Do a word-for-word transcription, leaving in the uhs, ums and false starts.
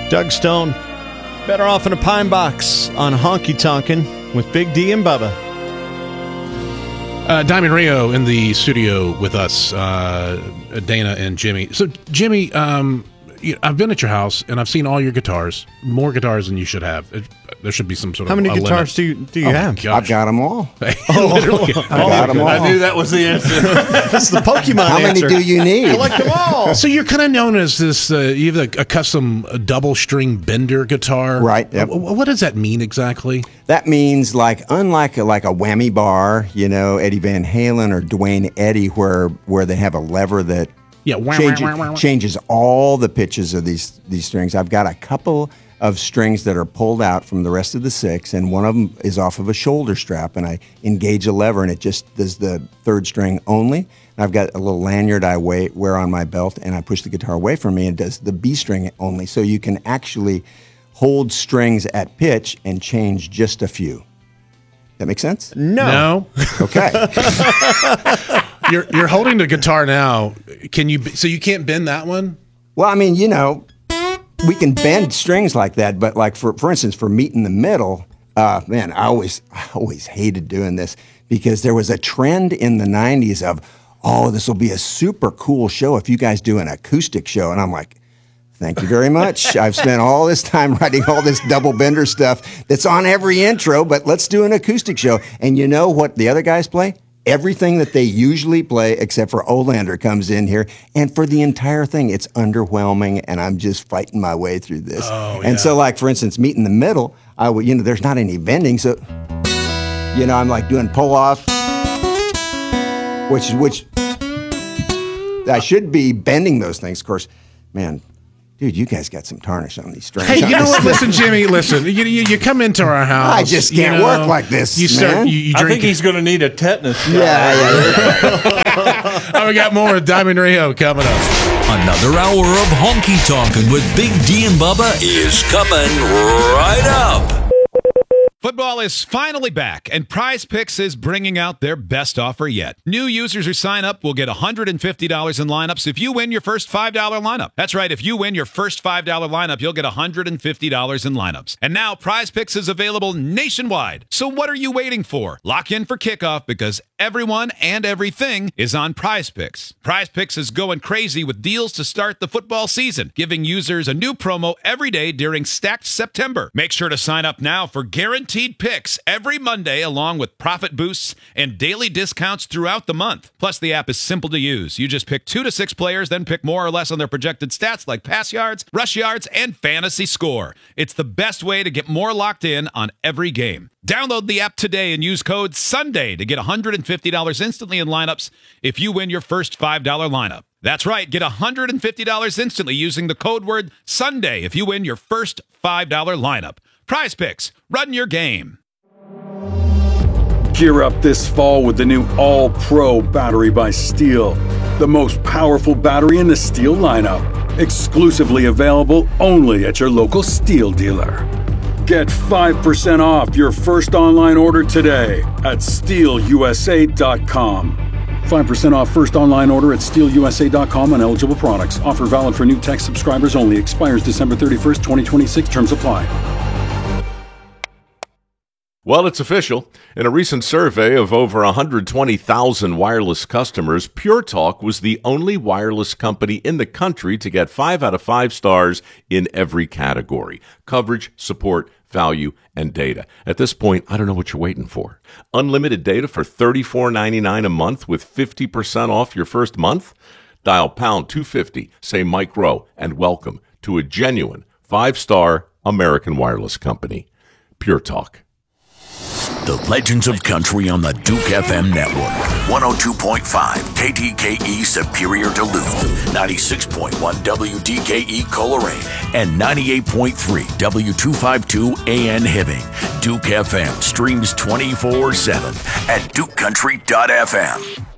Doug Stone, Better Off in a Pine Box on Honky Tonkin' with Big D and Bubba. Uh, Diamond Rio in the studio with us, uh, Dana and Jimmy. So, Jimmy, um, you, I've been at your house and I've seen all your guitars, more guitars than you should have. It, there should be some sort How of many a guitars do you, do you oh have? Gosh. I've got them all. Literally. I got them all. I knew that was the answer. That's the Pokemon How many answer. do you need? I like them all. So you're kind of known as this, uh, you have a, a custom uh, double string bender guitar. Right, yep. W- what does that mean exactly? That means, like, unlike a, like a whammy bar, you know, Eddie Van Halen or Dwayne Eddy, where where they have a lever that Yeah, wah, changes, wah, wah, wah. changes all the pitches of these these strings. I've got a couple of strings that are pulled out from the rest of the six, and one of them is off of a shoulder strap, and I engage a lever, and it just does the third string only. And I've got a little lanyard I wear, wear on my belt, and I push the guitar away from me, and it does the B string only. So you can actually hold strings at pitch and change just a few. That make sense? No. No. Okay. you're you're holding the guitar now. Can you? So you can't bend that one? Well, I mean, you know, we can bend strings like that, but like for for instance, for Meet in the Middle, uh, man, I always I always hated doing this because there was a trend in the nineties of, oh, this will be a super cool show if you guys do an acoustic show, and I'm like, thank you very much. I've spent all this time writing all this double bender stuff that's on every intro, but let's do an acoustic show. And you know what the other guys play? Everything that they usually play, except for Olander comes in here. And for the entire thing, it's underwhelming, and I'm just fighting my way through this. Oh, and yeah. so, like, for instance, Meet in the Middle, I would, you know, there's not any bending, so, you know, I'm like doing pull-offs, which, which, I should be bending those things, of course. Man, dude, you guys got some tarnish on these strings. Hey, you know what? Listen, Jimmy. Listen, you, you, you come into our house. I just you can't know, work like this, You start. man. You, you I drink. think he's going to need a tetanus shot. Yeah, yeah, yeah. Oh, we got more with Diamond Rio coming up. Another hour of Honky Tonkin' with Big D and Bubba is coming right up. Football is finally back, and Prize Picks is bringing out their best offer yet. New users who sign up will get one hundred fifty dollars in lineups if you win your first five dollar lineup. That's right, if you win your first five dollar lineup, you'll get one hundred fifty dollars in lineups. And now Prize Picks is available nationwide. So what are you waiting for? Lock in for kickoff because everyone and everything is on Prize Picks. Prize Picks is going crazy with deals to start the football season, giving users a new promo every day during Stacked September. Make sure to sign up now for guaranteed picks every Monday, along with profit boosts and daily discounts throughout the month. Plus, the app is simple to use. You just pick two to six players, then pick more or less on their projected stats like pass yards, rush yards, and fantasy score. It's the best way to get more locked in on every game. Download the app today and use code SUNDAY to get one hundred fifty dollars instantly in lineups if you win your first five dollar lineup. That's right, get one hundred fifty dollars instantly using the code word SUNDAY if you win your first five dollar lineup. Prize Picks, run your game. Gear up this fall with the new All-Pro battery by Steel, the most powerful battery in the Steel lineup. Exclusively available only at your local Steel dealer. Get five percent off your first online order today at steel u s a dot com. five percent off first online order at steel u s a dot com on eligible products. Offer valid for new tech subscribers only. Expires December thirty-first, twenty twenty-six. Terms apply. Well, it's official. In a recent survey of over one hundred twenty thousand wireless customers, Pure Talk was the only wireless company in the country to get five out of five stars in every category: coverage, support, value, and data. At this point, I don't know what you're waiting for. Unlimited data for thirty-four ninety-nine a month with fifty percent off your first month? Dial pound two fifty, say Mike Rowe, and welcome to a genuine five-star American wireless company. Pure Talk. The Legends of Country on the Duke F M network. one oh two point five K D K E Superior Duluth, ninety-six point one W D K E Coleraine, and ninety-eight point three W two fifty-two A N Hibbing. Duke F M streams twenty-four seven at duke country dot f m.